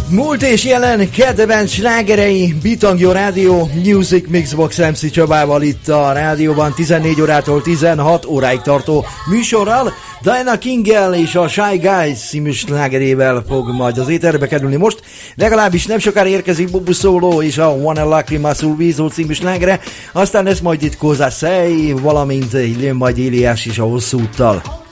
Múlt és jelen kedvenc slágerei, Bitangyo Rádió, Music Mixbox MC Csabával itt a rádióban 14 órától 16 óráig tartó műsorral. Diana Kinggel és a Shy Guys című slágerével fog majd az éterbe kerülni most. Legalábbis nem sokára érkezik Bobo Solo és a One Lacrima sul Viso című slágere. Aztán lesz majd itt Cosa Sei, valamint jön majd Éliás is a Hosszú úttal.